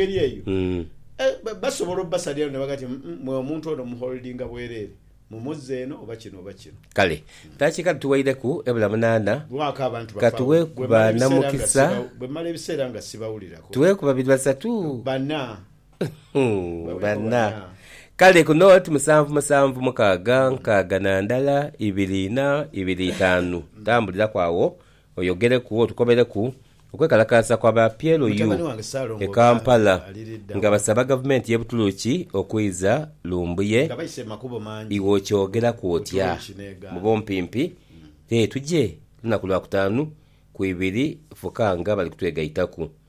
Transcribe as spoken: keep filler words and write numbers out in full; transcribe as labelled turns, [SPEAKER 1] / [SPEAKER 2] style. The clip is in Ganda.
[SPEAKER 1] ngeri eyo
[SPEAKER 2] mm.
[SPEAKER 1] eh, basobola basalira ne bagati mwe omuntu ono muholdinga bwerere mumuzze eno oba kino oba kino
[SPEAKER 2] kale takika tuwaireku ebula munana
[SPEAKER 1] lwaka abantu
[SPEAKER 2] katuwe kuba namukisa
[SPEAKER 1] bwe mala ebiseera nga sibawulirako
[SPEAKER 2] tuwe kuba bibiri basatu
[SPEAKER 1] bana
[SPEAKER 2] bana kale kuno ati musanvu musanvu mukaaga nkaaga na ndala ibiri ina ibiri itano tambulira kwawo oyogere kuwo tukobere ku okwekalakasa kwa ba Piero yu e Kampala nga basaba government ye Butuluki okwiza lumbuye iwo kyogera kwotya mu bompimpi eh tuje lunaku lwa kutaano ku ibiri fukanga bali kutwegaitaku